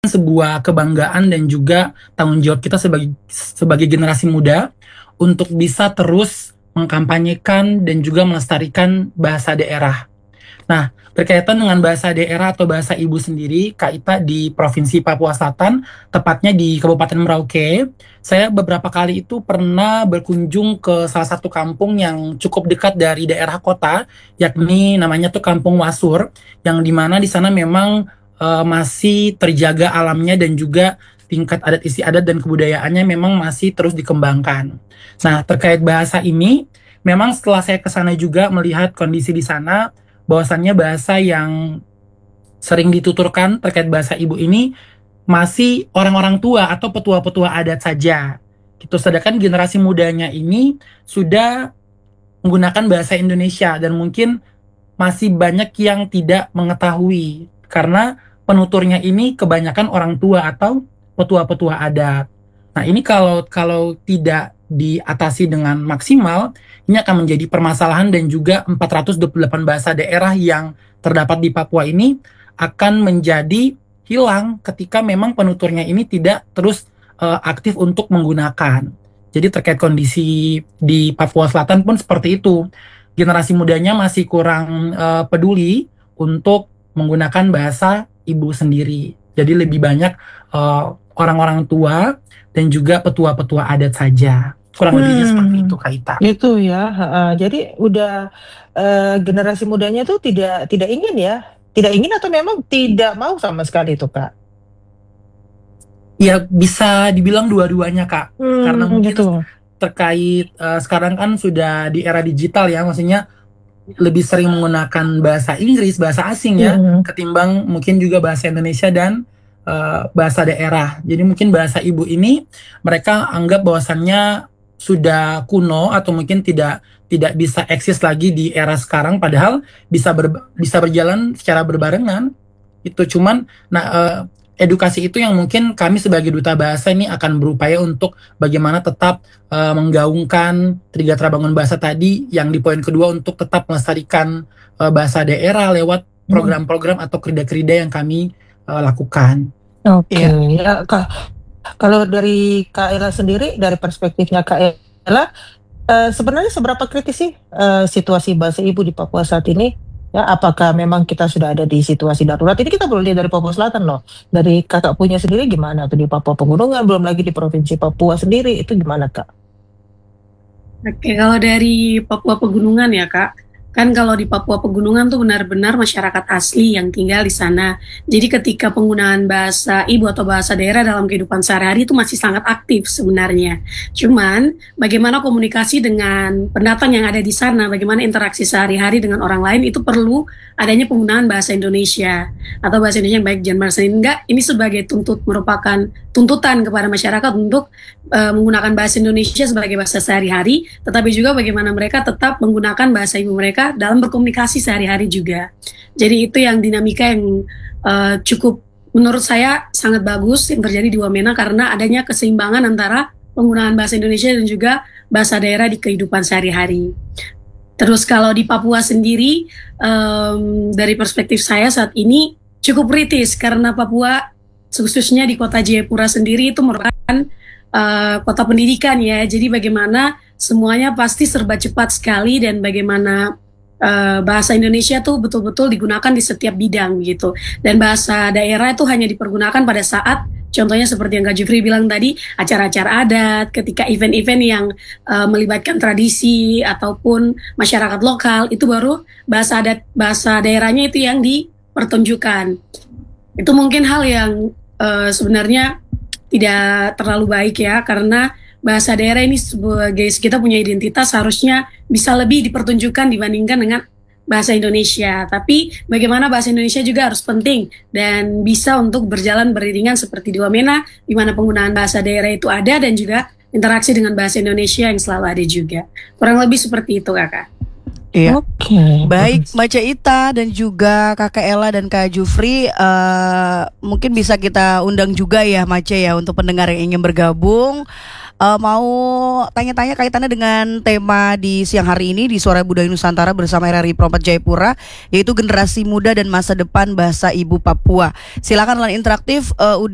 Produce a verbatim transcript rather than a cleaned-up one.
sebuah kebanggaan dan juga tanggung jawab kita sebagai sebagai generasi muda untuk bisa terus mengkampanyekan dan juga melestarikan bahasa daerah. Nah, berkaitan dengan bahasa daerah atau bahasa ibu sendiri, Kak Ita di Provinsi Papua Selatan, tepatnya di Kabupaten Merauke, saya beberapa kali itu pernah berkunjung ke salah satu kampung yang cukup dekat dari daerah kota, yakni namanya tuh Kampung Wasur, yang dimana di sana memang uh, masih terjaga alamnya dan juga tingkat adat istiadat dan kebudayaannya memang masih terus dikembangkan. Nah, terkait bahasa ini, memang setelah saya ke sana juga melihat kondisi di sana, bahwasannya bahasa yang sering dituturkan terkait bahasa ibu ini masih orang-orang tua atau petua-petua adat saja. Gitu. Sedangkan generasi mudanya ini sudah menggunakan bahasa Indonesia dan mungkin masih banyak yang tidak mengetahui karena penuturnya ini kebanyakan orang tua atau petua-petua adat. Nah, ini kalau kalau tidak diatasi dengan maksimal, ini akan menjadi permasalahan dan juga empat ratus dua puluh delapan bahasa daerah yang terdapat di Papua ini akan menjadi hilang ketika memang penuturnya ini tidak terus uh, aktif untuk menggunakan. Jadi terkait kondisi di Papua Selatan pun seperti itu. Generasi mudanya masih kurang uh, peduli untuk menggunakan bahasa ibu sendiri. Jadi lebih banyak uh, orang-orang tua dan juga petua-petua adat saja. Kurang lebihnya Hmm, seperti itu, Kak Ita. itu ya. Heeh. Jadi udah eh, generasi mudanya tuh tidak tidak ingin ya, tidak ingin atau memang tidak mau sama sekali itu Kak. Ya bisa dibilang dua-duanya, Kak. Karena Hmm, mungkin gitu. terkait uh, sekarang kan sudah di era digital ya, maksudnya lebih sering menggunakan bahasa Inggris, bahasa asing ya, Mm-mm. ketimbang mungkin juga bahasa Indonesia dan uh, bahasa daerah. Jadi mungkin bahasa ibu ini mereka anggap bahwasannya sudah kuno atau mungkin tidak tidak bisa eksis lagi di era sekarang, padahal bisa ber, bisa berjalan secara berbarengan. Itu cuman nah uh, edukasi itu yang mungkin kami sebagai duta bahasa ini akan berupaya untuk bagaimana tetap uh, menggaungkan Trigatra Bangun Bahasa tadi yang di poin kedua untuk tetap melestarikan uh, bahasa daerah lewat Mm. program-program atau kerida-kerida yang kami uh, lakukan. Oke, Iya. ya Kak. Kalau dari Kak Ella sendiri, dari perspektifnya Kak Ella, eh, sebenarnya seberapa kritis sih eh, situasi bahasa ibu di Papua saat ini? Ya, apakah memang kita sudah ada di situasi darurat? Ini kita belum lihat dari Papua Selatan loh. Dari kakak punya sendiri gimana tuh di Papua Pegunungan, belum lagi di Provinsi Papua sendiri, itu gimana Kak? Oke, kalau dari Papua Pegunungan ya Kak, kan kalau di Papua Pegunungan tuh benar-benar masyarakat asli yang tinggal di sana. Jadi ketika penggunaan bahasa ibu atau bahasa daerah dalam kehidupan sehari-hari itu masih sangat aktif sebenarnya. Cuman bagaimana komunikasi dengan pendatang yang ada di sana, bagaimana interaksi sehari-hari dengan orang lain itu perlu adanya penggunaan bahasa Indonesia atau bahasa Indonesia yang baik dan bahasa enggak. Ini sebagai tuntut merupakan tuntutan kepada masyarakat untuk uh, menggunakan bahasa Indonesia sebagai bahasa sehari-hari, tetapi juga bagaimana mereka tetap menggunakan bahasa ibu mereka dalam berkomunikasi sehari-hari juga. Jadi itu yang dinamika yang uh, cukup menurut saya sangat bagus yang terjadi di Wamena karena adanya keseimbangan antara penggunaan bahasa Indonesia dan juga bahasa daerah di kehidupan sehari-hari. Terus kalau di Papua sendiri, um, dari perspektif saya saat ini cukup kritis karena Papua khususnya di kota Jayapura sendiri itu merupakan uh, kota pendidikan ya. Jadi bagaimana semuanya pasti serba cepat sekali dan bagaimana uh, bahasa Indonesia tuh betul-betul digunakan di setiap bidang gitu. Dan bahasa daerah itu hanya dipergunakan pada saat contohnya seperti yang Kak Jufri bilang tadi, acara-acara adat, ketika event-event yang uh, melibatkan tradisi ataupun masyarakat lokal, itu baru bahasa adat, bahasa daerahnya itu yang dipertunjukkan. Itu mungkin hal yang uh, sebenarnya tidak terlalu baik ya, karena bahasa daerah ini sebagai kita punya identitas harusnya bisa lebih dipertunjukkan dibandingkan dengan bahasa Indonesia. Tapi bagaimana bahasa Indonesia juga harus penting dan bisa untuk berjalan beriringan seperti di Wamena, di mana penggunaan bahasa daerah itu ada dan juga interaksi dengan bahasa Indonesia yang selalu ada juga. Kurang lebih seperti itu, Kakak. Iya. Oke. Okay. Baik, Mbak Ita dan juga Kakak Ella dan Kak Jufri, uh, mungkin bisa kita undang juga ya Mace ya untuk pendengar yang ingin bergabung. Uh, mau tanya-tanya kaitannya dengan tema di siang hari ini di Suara Budaya Nusantara bersama R R I Pro empat Jayapura, yaitu generasi muda dan masa depan bahasa ibu Papua. Silakan line interaktif uh,